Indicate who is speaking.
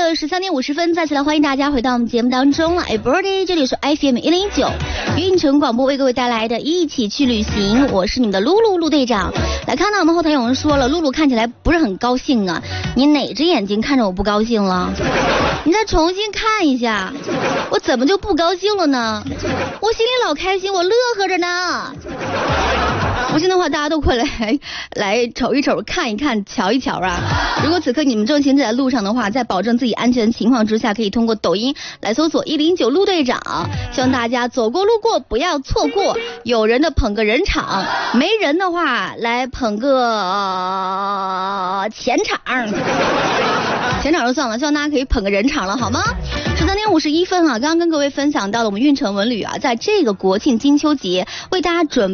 Speaker 1: 的13点50分，再次来欢迎大家回到我们节目当中了。Everybody， 这里是 FM109运城广播为各位带来的一起去旅行，我是你们的露露陆队长。来看到我们后台有人说了，露露看起来不是很高兴啊，你哪只眼睛看着我不高兴了？你再重新看一下，我怎么就不高兴了呢？我心里老开心，我乐呵着呢。不信的话，大家都快来瞅一瞅、看一看、瞧一瞧啊！如果此刻你们正行驶在路上的话，在保证自己安全的情况之下，可以通过抖音来搜索109陆队长。希望大家走过路过不要错过，有人的捧个人场，没人的话来捧个前场。前场就算了，希望大家可以捧个人场了，好吗？13点51分啊，刚刚跟各位分享到了我们运城文旅啊，在这个国庆金秋节为大家准